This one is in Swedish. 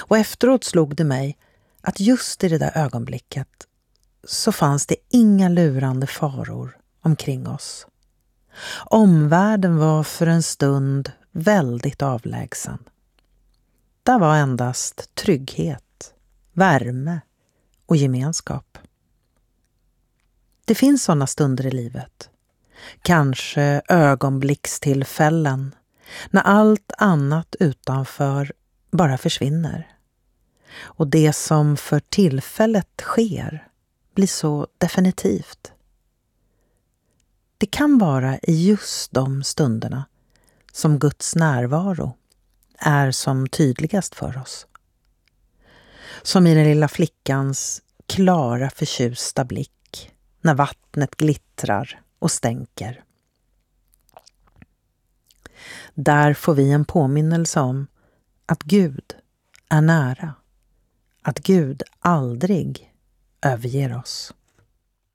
Och efteråt slog det mig att just i det där ögonblicket så fanns det inga lurande faror omkring oss. Omvärlden var för en stund väldigt avlägsen. Där var endast trygghet, värme och gemenskap. Det finns sådana stunder i livet. Kanske ögonblickstillfällen när allt annat utanför bara försvinner. Och det som för tillfället sker blir så definitivt. Det kan vara i just de stunderna som Guds närvaro är som tydligast för oss. Som i den lilla flickans klara förtjusta blick när vattnet glittrar och stänker. Där får vi en påminnelse om att Gud är nära, att Gud aldrig överger oss.